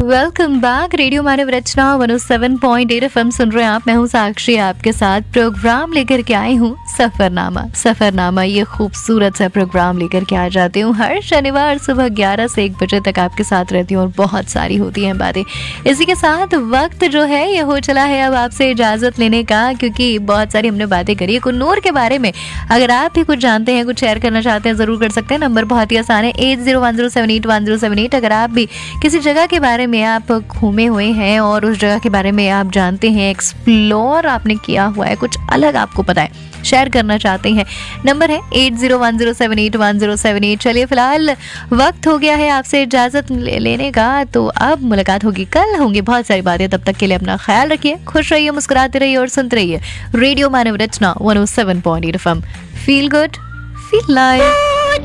Welcome back. Radio मानव रचना 107.8 FM सुन रहे हैं आप। मैं हूँ साक्षी, आपके साथ प्रोग्राम लेकर के आई हूँ सफरनामा। ये खूबसूरत सा प्रोग्राम लेकर के आ जाती हूँ हर शनिवार सुबह 11 से 1 बजे तक आपके साथ रहती हूँ और बहुत सारी होती हैं बातें। इसी के साथ वक्त जो है ये हो चला है अब आपसे इजाजत लेने का, क्योंकि बहुत सारी हमने बातें करी है कुन्नूर के बारे में। अगर आप भी कुछ जानते हैं, कुछ शेयर करना चाहते हैं, जरूर कर सकते हैं। नंबर बहुत ही आसान है 8010781078। अगर आप भी किसी जगह के बारे में आप घूमे हुए हैं और उस जगह के बारे में आप जानते हैं, एक्सप्लोर आपने किया हुआ है, कुछ अलग आपको पता है, शेयर करना चाहते हैं, नंबर है 8010781078। चलिए फिलहाल वक्त हो गया है आपसे इजाजत लेने का, तो अब मुलाकात होगी कल, होंगी बहुत सारी बातें। तब तक के लिए अपना ख्याल रखिए, खुश रहिए, मुस्कुराते रहिए और सुनते रहिए रेडियो मानव रचना 107.8 FM. Feel good, feel live.